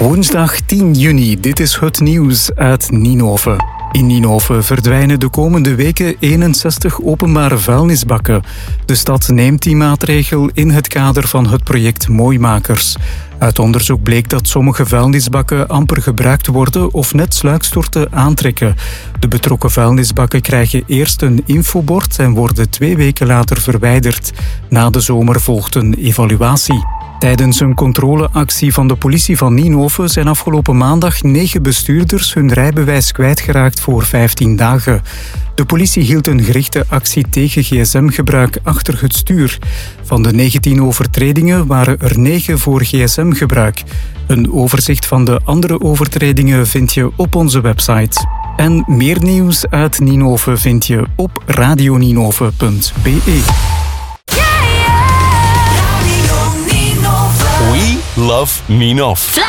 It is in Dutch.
Woensdag 10 juni, dit is het nieuws uit Ninove. In Ninove verdwijnen de komende weken 61 openbare vuilnisbakken. De stad neemt die maatregel in het kader van het project Mooimakers. Uit onderzoek bleek dat sommige vuilnisbakken amper gebruikt worden of net sluikstorten aantrekken. De betrokken vuilnisbakken krijgen eerst een infobord en worden 2 weken later verwijderd. Na de zomer volgt een evaluatie. Tijdens een controleactie van de politie van Ninove zijn afgelopen maandag 9 bestuurders hun rijbewijs kwijtgeraakt voor 15 dagen. De politie hield een gerichte actie tegen gsm-gebruik achter het stuur. Van de 19 overtredingen waren er 9 voor gsm-gebruik. Een overzicht van de andere overtredingen vind je op onze website. En meer nieuws uit Ninove vind je op radioninove.be. We love Ninove.